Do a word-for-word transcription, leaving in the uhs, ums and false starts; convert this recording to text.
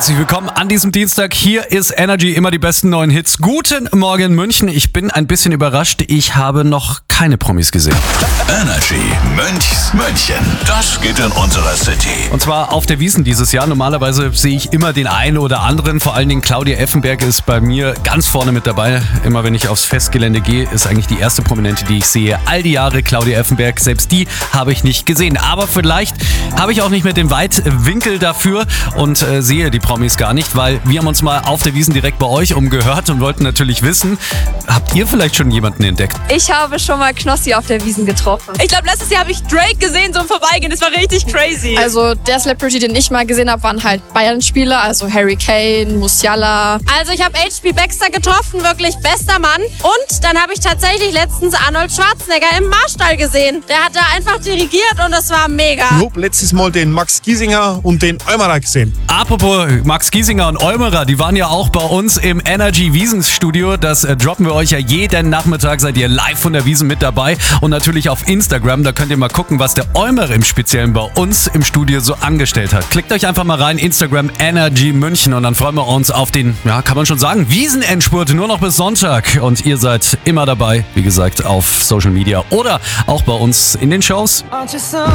herzlich willkommen an diesem Dienstag. Hier ist Energy, immer die besten neuen Hits. Guten Morgen München. Ich bin ein bisschen überrascht. Ich habe noch keine Promis gesehen. Energy Münchs München. Das geht in unserer City. Und zwar auf der Wiesn dieses Jahr. Normalerweise sehe ich immer den einen oder anderen. Vor allen Dingen Claudia Effenberg ist bei mir ganz vorne mit dabei. Immer wenn ich aufs Festgelände gehe, ist eigentlich die erste Prominente, die ich sehe. All die Jahre Claudia Effenberg. Selbst die habe ich nicht gesehen. Aber vielleicht habe ich auch nicht mehr den Weitwinkel dafür und äh, sehe die Promis gar nicht, weil wir haben uns mal auf der Wiesn direkt bei euch umgehört und wollten natürlich wissen, habt ihr vielleicht schon jemanden entdeckt? Ich habe schon mal Knossi auf der Wiesn getroffen. Ich glaube, letztes Jahr habe ich Drake gesehen, so im Vorbeigehen. Das war richtig crazy. Also der Celebrity, den ich mal gesehen habe, waren halt Bayern-Spieler, also Harry Kane, Musiala. Also ich habe H P Baxter getroffen, wirklich bester Mann. Und dann habe ich tatsächlich letztens Arnold Schwarzenegger im Marstall gesehen. Der hat da einfach dirigiert und das war mega. Ich habe letztes Mal den Max Giesinger und den Eumerer gesehen. Apropos Max Giesinger und Eumerer, die waren ja auch bei uns im Energy Wiesn Studio. Das äh, droppen wir euch ja jeden Nachmittag, seid ihr live von der Wiesn mit dabei. Und natürlich auf Instagram, da könnt ihr mal gucken, was der Eumerer im Speziellen bei uns im Studio so angestellt hat. Klickt euch einfach mal rein, Instagram Energy München, und dann freuen wir uns auf den, ja, kann man schon sagen, Wiesn-Endspurt, nur noch bis Sonntag. Und ihr seid immer dabei, wie gesagt, auf Social Media oder auch bei uns in den Shows.